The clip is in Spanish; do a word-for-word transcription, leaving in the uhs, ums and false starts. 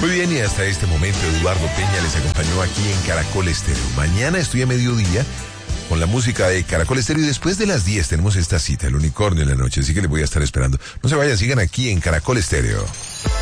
Muy bien, y hasta este momento Eduardo Peña les acompañó aquí en Caracol Estéreo. Mañana estoy a mediodía con la música de Caracol Estéreo y después de las diez tenemos esta cita, el unicornio en la noche, así que les voy a estar esperando. No se vayan, sigan aquí en Caracol Estéreo.